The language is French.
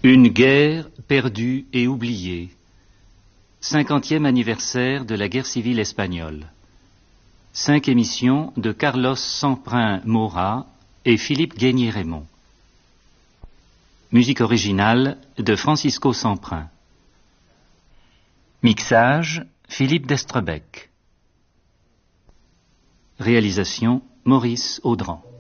Une guerre perdue et oubliée. 50e anniversaire de la guerre civile espagnole. 5 émissions de Carlos Semprin Mora et Philippe Guénier-Raymond. Musique originale de Francisco Semprin. Mixage Philippe d'Estrebec. Réalisation Maurice Audran.